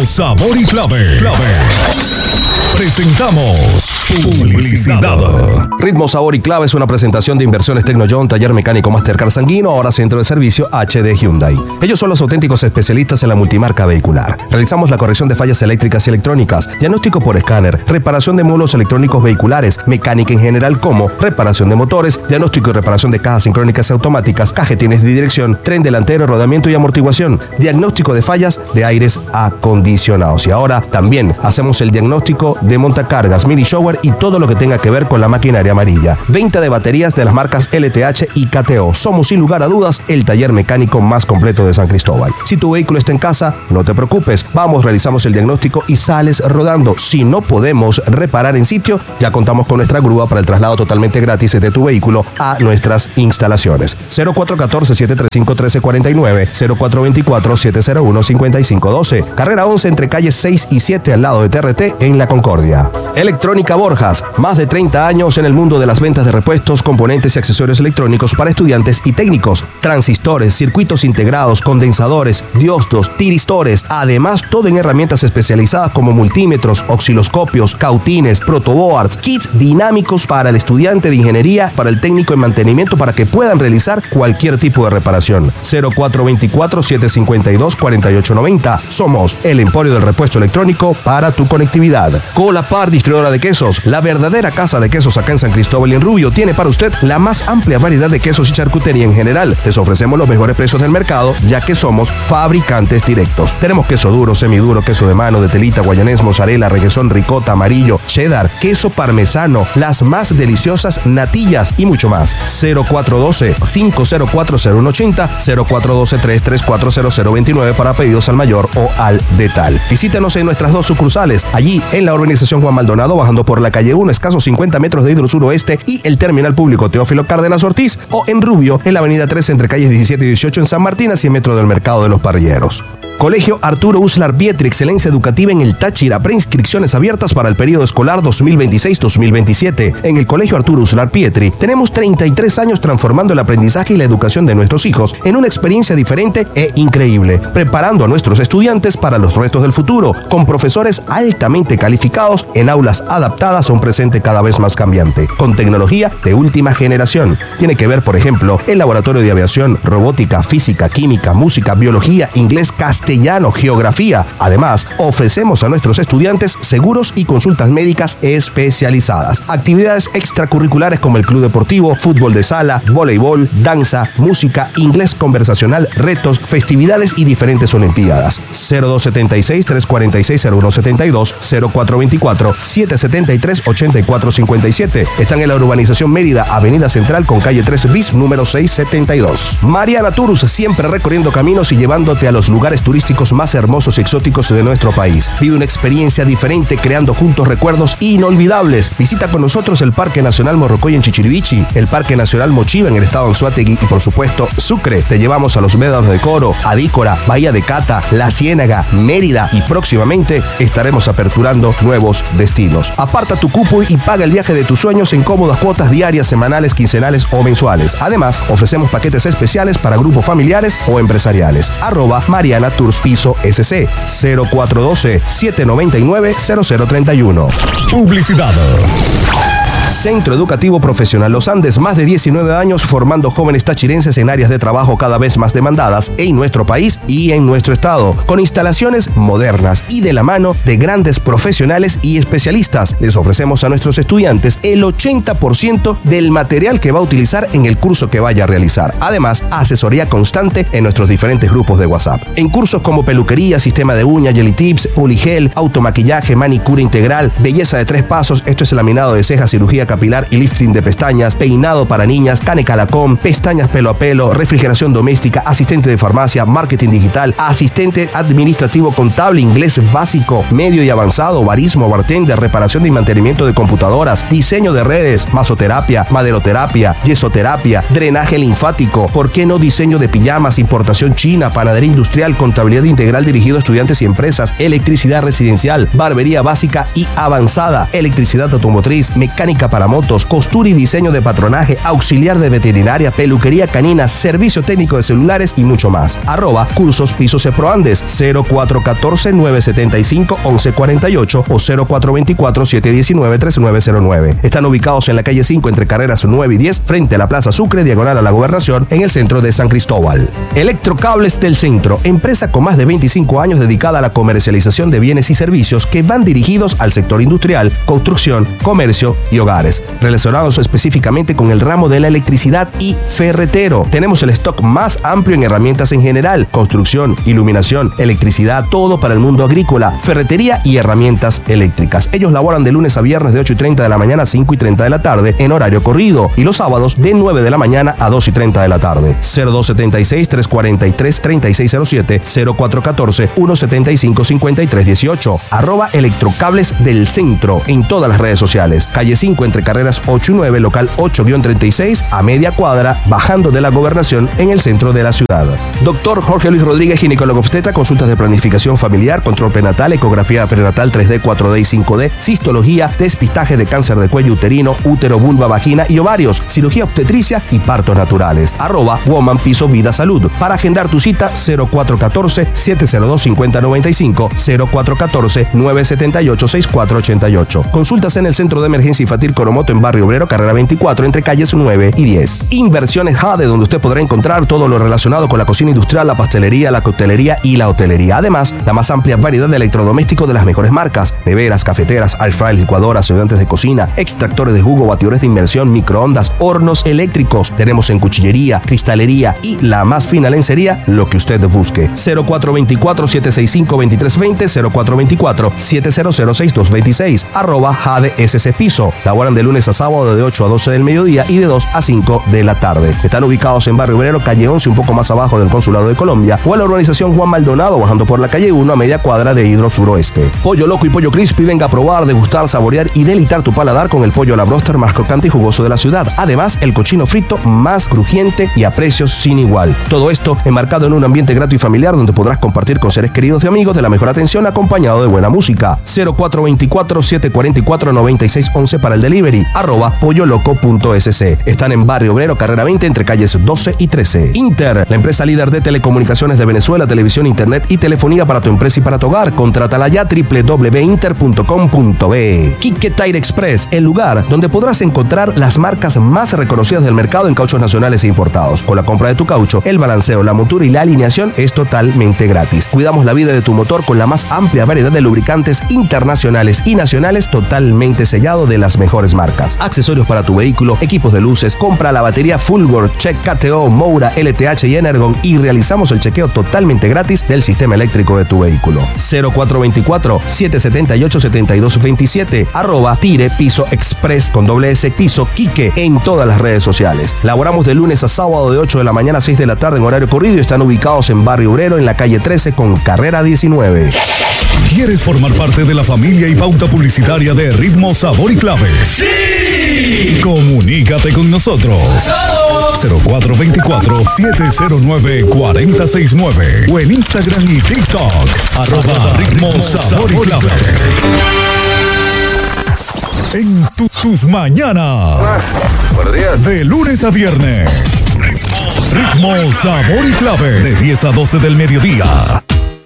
Ritmo, sabor y clave. Presentamos publicidad. Ritmo, sabor y clave es una presentación de Inversiones Tecnoyon, taller mecánico Mastercard Sanguino, ahora centro de servicio HD Hyundai. Ellos son los auténticos especialistas en la multimarca vehicular. Realizamos la corrección de fallas eléctricas y electrónicas, diagnóstico por escáner, reparación de módulos electrónicos vehiculares, mecánica en general como reparación de motores, diagnóstico y reparación de cajas sincrónicas y automáticas, cajetines de dirección, tren delantero, rodamiento y amortiguación, diagnóstico de fallas de aires acondicionados. Y ahora también hacemos el diagnóstico de montacargas, mini shower y todo lo que tenga que ver con la maquinaria amarilla. Venta de baterías de las marcas LTH y KTO. Somos sin lugar a dudas el taller mecánico más completo de San Cristóbal. Si tu vehículo está en casa, no te preocupes. Vamos, realizamos el diagnóstico y sales rodando. Si no podemos reparar en sitio, ya contamos con nuestra grúa para el traslado totalmente gratis de tu vehículo a nuestras instalaciones. 0414-735-1349, 0424-701-5512. Carrera 11 entre calles 6 y 7 al lado de TRT en La Concordia. Electrónica Borjas, más de 30 años en el mundo de las ventas de repuestos, componentes y accesorios electrónicos para estudiantes y técnicos, transistores, circuitos integrados, condensadores, diostos, tiristores, además todo en herramientas especializadas como multímetros, osciloscopios, cautines, protoboards, kits dinámicos para el estudiante de ingeniería, para el técnico en mantenimiento, para que puedan realizar cualquier tipo de reparación. 0424-752-4890. Somos el emporio del repuesto electrónico para tu conectividad. Colapar, distribuidora de quesos, la verdadera casa de quesos acá en San Cristóbal y en Rubio, tiene para usted la más amplia variedad de quesos y charcutería en general. Les ofrecemos los mejores precios del mercado, ya que somos fabricantes directos. Tenemos queso duro, semiduro, queso de mano, de telita, guayanés, mozzarella, requesón, ricota, amarillo, cheddar, queso parmesano, las más deliciosas natillas y mucho más. 0412-504-0180, 0412-334-0029 para pedidos al mayor o al detal. Visítenos en nuestras dos sucursales, allí en la urbanización Juan Maldonado, bajando por la calle 1, escasos 50 metros de Hidrosur Oeste y el terminal público Teófilo Cárdenas Ortiz, o en Rubio, en la avenida 3 entre calles 17 y 18 en San Martín, a 100 metros del mercado de los Parrilleros. Colegio Arturo Uslar Pietri, excelencia educativa en el Táchira, preinscripciones abiertas para el periodo escolar 2026-2027. En el Colegio Arturo Uslar Pietri tenemos 33 años transformando el aprendizaje y la educación de nuestros hijos en una experiencia diferente e increíble, preparando a nuestros estudiantes para los retos del futuro, con profesores altamente calificados en aulas adaptadas a un presente cada vez más cambiante, con tecnología de última generación. Tiene que ver, por ejemplo, el laboratorio de aviación, robótica, física, química, música, biología, inglés, castellano, geografía. Además, ofrecemos a nuestros estudiantes seguros y consultas médicas especializadas. Actividades extracurriculares como el club deportivo, fútbol de sala, voleibol, danza, música, inglés conversacional, retos, festividades y diferentes olimpiadas. 0276-346-0172, 0424-773-8457. Están en la urbanización Mérida, Avenida Central con calle 3 bis, número 672. Mariana Tours, siempre recorriendo caminos y llevándote a los lugares turísticos más hermosos y exóticos de nuestro país. Vive una experiencia diferente creando juntos recuerdos inolvidables. Visita con nosotros el Parque Nacional Morrocoy en Chichirivichi, el Parque Nacional Mochiva en el estado Anzoátegui y por supuesto Sucre. Te llevamos a los Médanos de Coro, Adícora, Bahía de Cata, La Ciénaga, Mérida y próximamente estaremos aperturando nuevos destinos. Aparta tu cupo y paga el viaje de tus sueños en cómodas cuotas diarias, semanales, quincenales o mensuales. Además, ofrecemos paquetes especiales para grupos familiares o empresariales. @Mariana Tours Piso SC, 0412-799-0031. Publicidad. Centro Educativo Profesional Los Andes, más de 19 años formando jóvenes tachirenses en áreas de trabajo cada vez más demandadas en nuestro país y en nuestro estado, con instalaciones modernas y de la mano de grandes profesionales y especialistas. Les ofrecemos a nuestros estudiantes el 80% del material que va a utilizar en el curso que vaya a realizar. Además, asesoría constante en nuestros diferentes grupos de WhatsApp. En cursos como peluquería, sistema de uñas, jelly tips, poligel, automaquillaje, manicura integral, belleza de 3 pasos, esto es laminado de cejas, cirugía capilar y lifting de pestañas, peinado para niñas, cane calacón, pestañas pelo a pelo, refrigeración doméstica, asistente de farmacia, marketing digital, asistente administrativo contable, inglés básico, medio y avanzado, barismo, bartender, reparación y mantenimiento de computadoras, diseño de redes, masoterapia, maderoterapia, yesoterapia, drenaje linfático, ¿por qué no diseño de pijamas, importación china, panadería industrial, contabilidad integral dirigido a estudiantes y empresas, electricidad residencial, barbería básica y avanzada, electricidad automotriz, mecánica para para motos, costura y diseño de patronaje, auxiliar de veterinaria, peluquería canina, servicio técnico de celulares y mucho más. @Cursos Pisos Eproandes 0414-975-1148 o 0424-719-3909. Están ubicados en la calle 5 entre carreras 9 y 10 frente a la Plaza Sucre, diagonal a la Gobernación, en el centro de San Cristóbal. Electrocables del Centro, empresa con más de 25 años dedicada a la comercialización de bienes y servicios que van dirigidos al sector industrial, construcción, comercio y hogares, relacionados específicamente con el ramo de la electricidad y ferretero. Tenemos el stock más amplio en herramientas en general, construcción, iluminación, electricidad, todo para el mundo agrícola, ferretería y herramientas eléctricas. Ellos laboran de lunes a viernes de 8:30 de la mañana a 5:30 de la tarde en horario corrido y los sábados de 9 de la mañana a 2:30 de la tarde. 0276-343-3607, 0414-175-5318. @Electrocables del Centro en todas las redes sociales. Calle 5 entre carreras 8 y 9, local 8-36, a media cuadra, bajando de la Gobernación en el centro de la ciudad. Doctor Jorge Luis Rodríguez, ginecólogo obstetra, consultas de planificación familiar, control prenatal, ecografía prenatal 3D, 4D y 5D, cistología, despistaje de cáncer de cuello uterino, útero, vulva, vagina y ovarios, cirugía obstetricia y partos naturales. @Woman Piso Vida Salud. Para agendar tu cita, 0414-702-5095, 0414-978-6488. Consultas en el Centro de Emergencia Infantil Coromoto en Barrio Obrero, carrera 24, entre calles 9 y 10. Inversiones Jade, donde usted podrá encontrar todo lo relacionado con la cocina industrial, la pastelería, la coctelería y la hotelería. Además, la más amplia variedad de electrodomésticos de las mejores marcas: neveras, cafeteras, air fryers, licuadoras, ayudantes de cocina, extractores de jugo, batidores de inmersión, microondas, hornos eléctricos. Tenemos en cuchillería, cristalería y la más fina lencería, lo que usted busque. 0424-765-2320, 0424-700-6226, @Jade SC Piso. Laboran de lunes a sábado de 8 a 12 del mediodía y de 2 a 5 de la tarde. Están ubicados en Barrio Obrero, calle 11, un poco más abajo del Consulado de Colombia, o en la urbanización Juan Maldonado, bajando por la calle 1 a media cuadra de Hidro Suroeste. Pollo Loco y Pollo Crispy, venga a probar, degustar, saborear y deleitar tu paladar con el pollo a la broster más crocante y jugoso de la ciudad. Además, el cochino frito más crujiente y a precios sin igual. Todo esto enmarcado en un ambiente grato y familiar donde podrás compartir con seres queridos y amigos de la mejor atención acompañado de buena música. 0424-744-9611 para el delivery. @polloloco.sc. Están en Barrio Obrero, carrera 20, entre calles 12 y 13. Inter, la empresa líder de telecomunicaciones de Venezuela, televisión, internet y telefonía para tu empresa y para tu hogar. Contrátala ya, www.inter.com.be. Quique Tire Express, el lugar donde podrás encontrar las marcas más reconocidas del mercado en cauchos nacionales e importados. Con la compra de tu caucho, el balanceo, la montura y la alineación es totalmente gratis. Cuidamos la vida de tu motor con la más amplia variedad de lubricantes internacionales y nacionales totalmente sellado de las mejores marcas. Accesorios para tu vehículo, equipos de luces, compra la batería Fulgor, Check KTO, Moura, LTH y Energon y realizamos el chequeo totalmente gratis del sistema eléctrico de tu vehículo. 0424-778-7227, @Tire Piso Express con @S Piso Quique en todas las redes sociales. Laboramos de lunes a sábado de 8 de la mañana a 6 de la tarde en horario corrido y están ubicados en Barrio Obrero en la calle 13 con carrera 19. ¿Quieres formar parte de la familia y pauta publicitaria de Ritmo, Sabor y Clave? ¡Sí! Comunícate con nosotros. 0424-709-4069 o en Instagram y TikTok @Ritmo, Sabor y Clave. En tus mañanas. Buenos días. De lunes a viernes. Ritmo, Sabor y Clave. De 10 a 12 del mediodía.